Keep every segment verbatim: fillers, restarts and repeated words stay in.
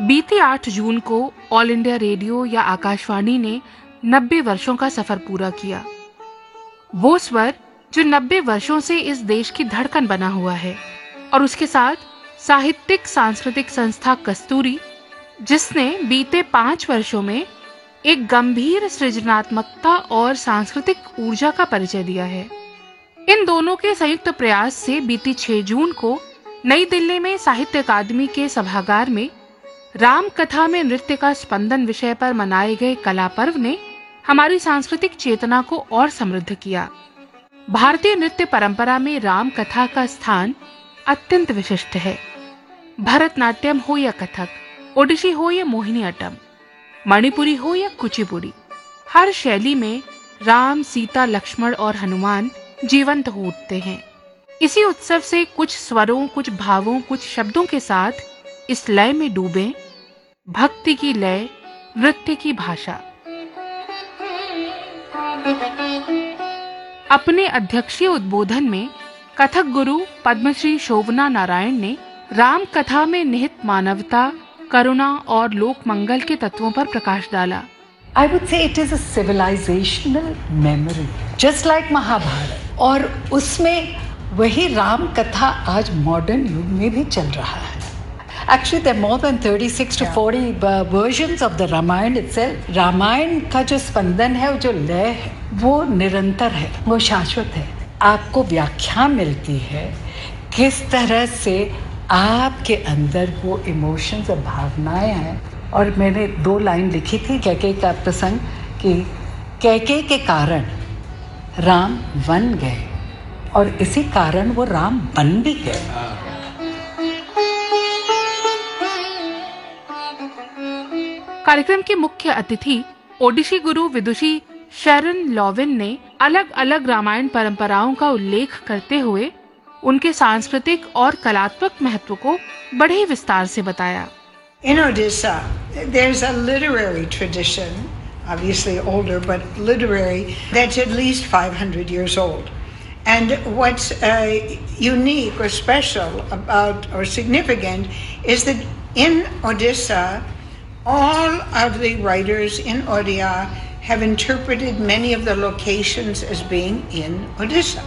बीती आठ जून को ऑल इंडिया रेडियो या आकाशवाणी ने नब्बे वर्षों का सफर पूरा किया। वो स्वर जो नब्बे वर्षों से इस देश की धड़कन बना हुआ है, और उसके साथ साहित्यिक सांस्कृतिक संस्था कस्तूरी, जिसने बीते पांच वर्षों में एक गंभीर सृजनात्मकता और सांस्कृतिक ऊर्जा का परिचय दिया है। इन दोनों के संयुक्त प्रयास से बीती छह जून को नई दिल्ली में साहित्य अकादमी के सभागार में राम कथा में नृत्य का स्पंदन विषय पर मनाए गए कला पर्व ने हमारी सांस्कृतिक चेतना को और समृद्ध किया। भारतीय नृत्य परंपरा में राम कथा का स्थान अत्यंत विशिष्ट है। भरतनाट्यम हो या कथक, ओडिशी हो या मोहिनी अट्टम, मणिपुरी हो या कुचिपुड़ी, हर शैली में राम, सीता, लक्ष्मण और हनुमान जीवंत हो उठते हैं। इसी उत्सव से कुछ स्वरों, कुछ भावों, कुछ शब्दों के साथ इस लय में डूबे, भक्ति की लय, नृत्य की भाषा। अपने अध्यक्षीय उद्बोधन में कथक गुरु पद्मश्री शोभना नारायण ने राम कथा में निहित मानवता, करुणा और लोक मंगल के तत्वों पर प्रकाश डाला। I would say it is a civilizational memory, just like Mahabharat, और उसमें वही राम कथा आज मॉडर्न युग में भी चल रहा है। Actually, there are more than thirty-six to forty uh, versions of the Ramayana itself. Ramayan का जो स्पंदन है, जो लय है, वो निरंतर है, वो शाश्वत है। आपको व्याख्या मिलती है किस तरह से आपके अंदर वो इमोशंस और भावनाएं हैं। और मैंने दो लाइन लिखी थी कैकेयी का प्रसंग कि कैकेयी के कारण राम वन गए और इसी कारण वो राम बन भी गए। कार्यक्रम के मुख्य अतिथि ओडिशी गुरु विदुषी शरण लॉविन ने अलग अलग रामायण परंपराओं का उल्लेख करते हुए उनके सांस्कृतिक और कलात्मक महत्व को बड़े ही विस्तार से बताया। In Odisha, there's a literary tradition, obviously older, but literary, that's at least five hundred years old. And what's uh, unique or special about or significant is that in Odisha, all of the writers in Odia have interpreted many of the locations as being in Odisha.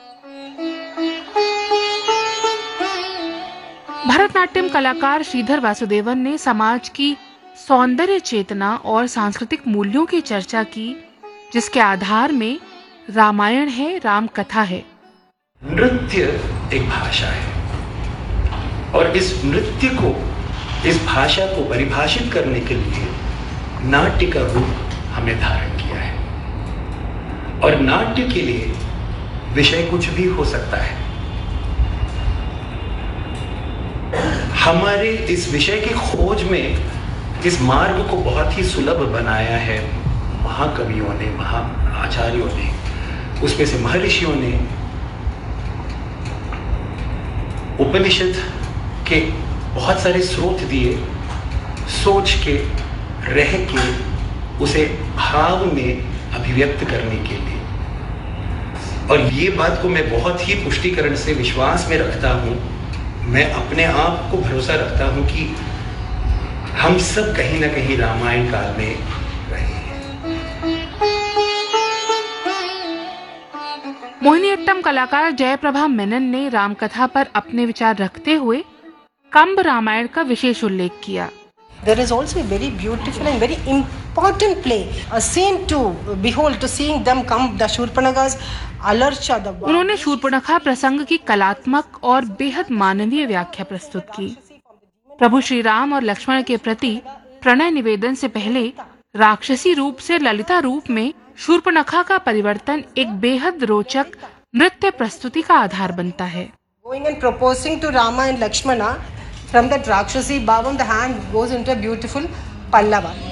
Bharatanatyam कलाकार श्रीधर वासुदेवन ने समाज की सौंदर्य चेतना और सांस्कृतिक मूल्यों की चर्चा की, जिसके आधार में रामायण है, राम कथा है। नृत्य एक भाषा है और इस नृत्य को, इस भाषा को परिभाषित करने के लिए नाट्य का रूप हमने धारण किया है। और नाट्य के लिए विषय कुछ भी हो सकता है। हमारे इस विषय की खोज में इस मार्ग को बहुत ही सुलभ बनाया है महाकवियों ने, महा आचार्यों ने, उसमें से महर्षियों ने उपनिषद के बहुत सारे स्रोत दिए, सोच के, रह के, उसे भाव में अभिव्यक्त करने के लिए। और ये बात को मैं बहुत ही पुष्टिकरण से विश्वास में रखता हूँ, मैं अपने आप को भरोसा रखता हूँ कि हम सब कहीं ना कहीं रामायण काल में रहे हैं। मोहिनी अट्टम कलाकार जयप्रभा मेनन ने रामकथा पर अपने विचार रखते हुए कंब रामायण का विशेष उल्लेख किया। There is also a very beautiful and very important play, a scene to behold, to seeing them come, the Shurpanakha's alarcha, the... उन्होंने शूर्पणखा प्रसंग की कलात्मक और बेहद मानवीय व्याख्या प्रस्तुत की। प्रभु श्री राम और लक्ष्मण के प्रति प्रणय निवेदन से पहले राक्षसी रूप से ललिता रूप में शूर्पणखा का परिवर्तन एक बेहद रोचक नृत्य प्रस्तुति का आधार बनता है। Going and proposing to Rama and Lakshmana, from that Rakshasi bhavam, the hand goes into a beautiful pallava.